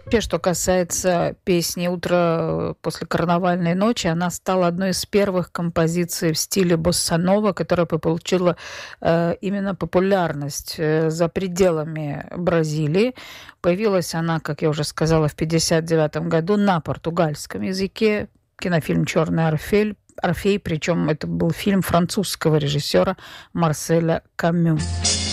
Вообще, что касается песни «Утро после карнавальной ночи», она стала одной из первых композиций в стиле босса-нова, которая получила именно популярность за пределами Бразилии. Появилась она, как я уже сказала, в 1959 году на португальском языке. Кинофильм «Черный Орфей», причем это был фильм французского режиссера Марселя Камю.